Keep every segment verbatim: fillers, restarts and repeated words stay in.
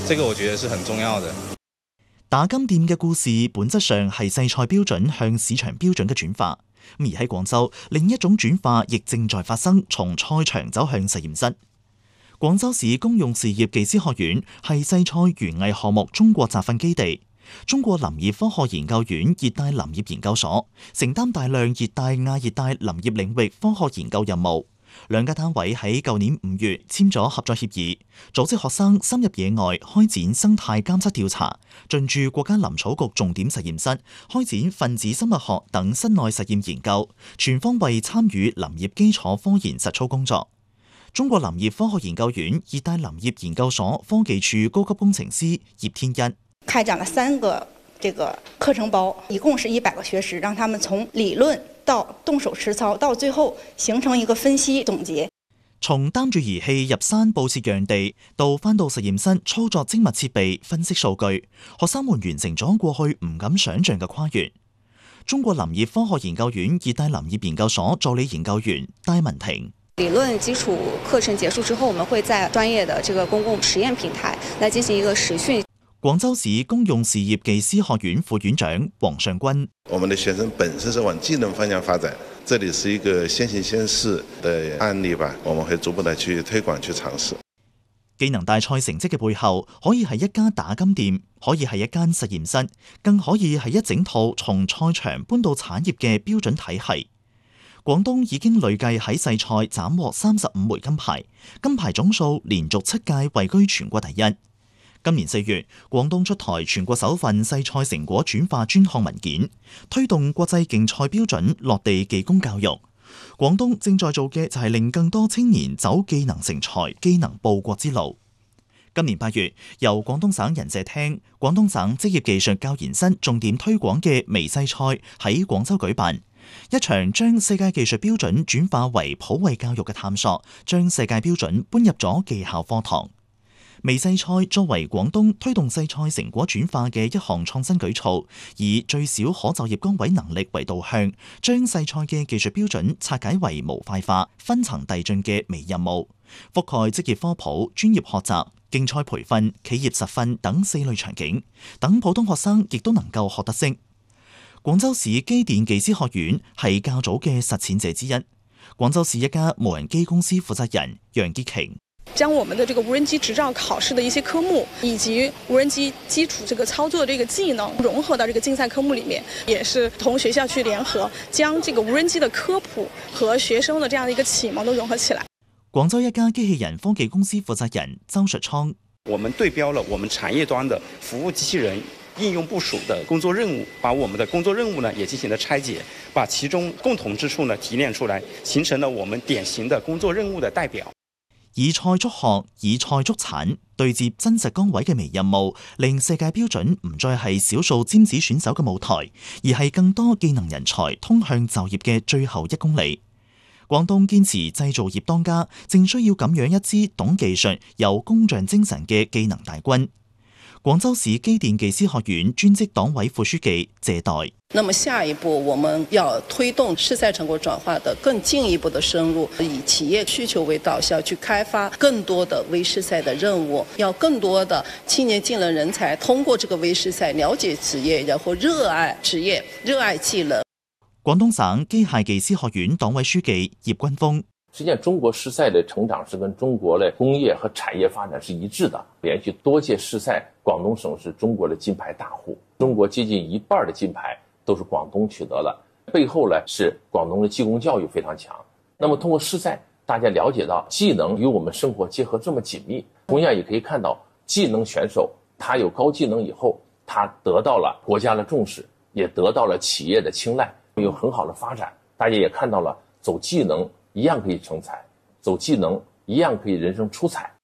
這個我覺得是很重要的。 打金店嘅故事本質上係製菜標準向市場標準嘅轉化，而喺廣州另一種轉化亦正在發生，從菜場走向實驗室。廣州市公用事業技師學院係製菜園藝項目中國集訓基地，中國林業科學研究院熱帶林業研究所承擔大量熱帶亞熱帶林業領域科學研究任務。兩家單位喺舊年五月簽咗合作協議，組織學生深入野外開展生態監測調查，進駐國家林草局重點實驗室，開展分子生物學等室內實驗研究，全方位參與林業基礎科研實操工作。中國林業科學研究院熱帶林業研究所科技處高級工程師葉天一， 開展了三個這個課程包，一共是一百個學時，讓他們從理論到動手實操，到最後形成一個分析總結。 從擔住儀器入山佈設樣地，到返到實驗室操作精密設備分析數據，學生們完成咗過去唔敢想象嘅跨越。中國林業科學研究院熱帶林業研究所助理研究員戴文婷， 理論基礎課程結束之後，我們會在專業的這個公共實驗平台來進行一個實訓。 廣州市公用事業技師學院副院長黃尚軍， 我們的學生本身是往技能方向發展，這裡是一個先行先試的案例吧，我們會逐步的去推廣去嘗試。 技能大賽成績嘅背後，可以係一家打金店，可以係一間實驗室，更可以係一整套從菜場搬到產業嘅標準體系。廣東已經累計喺細菜斬獲三十五枚金牌，金牌總數連續七屆位居全國第一。今年四月，廣東出台全國首份細菜成果轉化專項文件，推動國際競賽標準落地技工教育。廣東正在做嘅就係令更多青年走技能成才、技能報國之路。今年八月，由廣東省人社廳、廣東省職業技術教研室重點推廣嘅微細菜喺廣州舉辦一場將世界技術標準轉化為普惠教育嘅探索，將世界標準搬入咗技校課堂。微細菜作為廣東推動細菜成果轉化嘅一項創新舉措，以最少可就業崗位能力為導向，將細菜嘅技術標準拆解為模塊化、分層遞進嘅微任務，覆蓋職業科普、專業學習、競賽培訓、企業實訓等四類場景，等普通學生亦都能夠學得識。廣州市機電技師學院係較早嘅實踐者之一。廣州市一家無人機公司負責人楊潔瓊， 將我們的這個無人機執照考試的一些科目，以及無人機基礎這個操作的這個技能融合到這個競賽科目裏面，也是同學校去聯合，將這個無人機的科普和學生的這樣的一個啟蒙都融合起來。 廣州一家機器人科技公司負責人周術倉， 我們對標了我們產業端的服務機器人應用部署的工作任務，把我們的工作任務呢也進行了拆解，把其中共同之處呢提煉出來，形成了我們典型的工作任務的代表。 以菜捉學，以菜捉產，對接真實崗位嘅微任務，令世界標準唔再係少數尖子選手嘅舞台，而係更多技能人才通向就業嘅最後一公里。廣東堅持製造業當家，正需要咁樣一支懂技術、有工匠精神嘅技能大軍。廣州市機電技師學院專職黨委副書記謝代， 那麼下一步我們要推動試賽成果轉化的更進一步的深入，以企業需求為導向去開發更多的微試賽的任務，要更多的青年技能人才通過這個微試賽了解職業，然後熱愛職業、熱愛技能。 廣東省機械技師學院黨委書記葉軍峰， 實際上中國試賽的成長是跟中國的工業和產業發展是一致的，連續多屆試賽，廣東省是中國的金牌大戶，中國接近一半的金牌都是廣東取得了，背後呢是廣東的技工教育非常強。那麼通過試賽，大家了解到技能與我們生活結合這麼緊密，同樣也可以看到技能選手他有高技能以後，他得到了國家的重視，也得到了企業的青睞，有很好的發展。大家也看到了走技能一樣可以成才，走技能一樣可以人生出彩。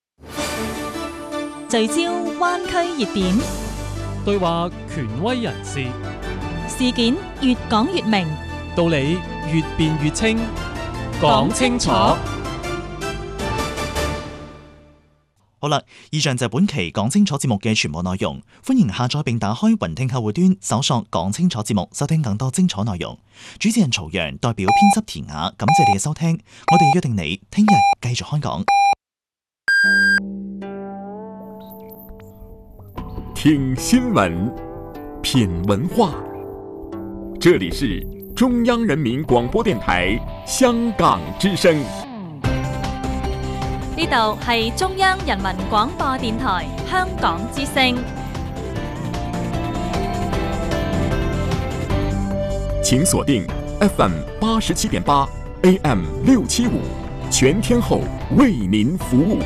聚焦灣區熱點， 對話權威人士， 事件越講越明， 道理越辯越清，講清楚。 好啦，以上就係本期講清楚節目嘅全部內容。歡迎下載並打開雲聽客戶端，搜索講清楚節目，收聽更多精彩內容。主持人曹陽代表編輯田雅，感謝你嘅收聽。我哋約定你聽日繼續開講。 听新闻，品文化。这里是中央人民广播電台香港之聲。 呢度係中央人民廣播電台香港之聲。 請鎖定 F M 八十七點八 A M 六七五，全天候為您服務。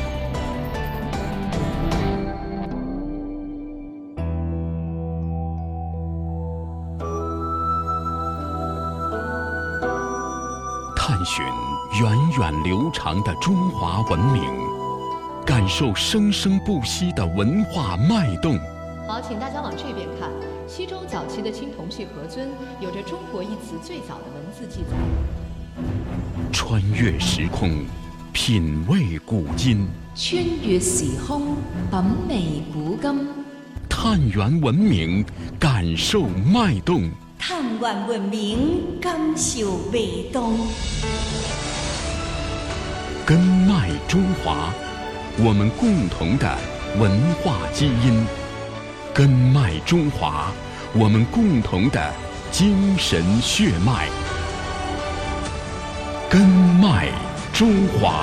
探尋源遠流長的中華文明，感受生生不息的文化脈動。 好，請大家往這邊看。西周早期的青銅器盒尊有着中國一詞最早的文字記載。 穿越時空，品味古今。 穿越時空，品味古今。 探源文明，感受脈動。 探源文明，感受脈動。 根脈中華，我們共同的文化基因。根脈中華，我們共同的精神血脈。根脈中華。